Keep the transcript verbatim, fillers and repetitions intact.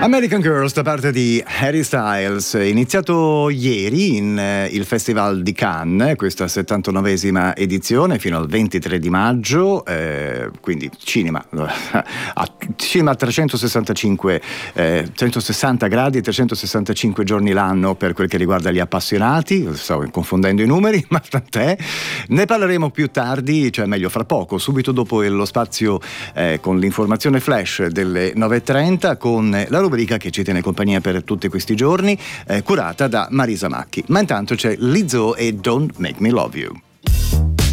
American Girls da parte di Harry Styles, iniziato ieri in eh, il Festival di Cannes, questa settantanovesima edizione fino al ventitré di maggio, eh, quindi cinema a, cinema a trecentosessantacinque eh, centosessanta gradi e trecentosessantacinque giorni l'anno per quel che riguarda gli appassionati. Stavo confondendo i numeri, ma tant'è. Ne parleremo più tardi, cioè meglio fra poco, subito dopo lo spazio eh, con l'informazione flash delle nove e trenta, con la rubrica che ci tiene compagnia per tutti questi giorni, eh, curata da Marisa Macchi. Ma intanto c'è Lizzo e Don't Make Me Love You.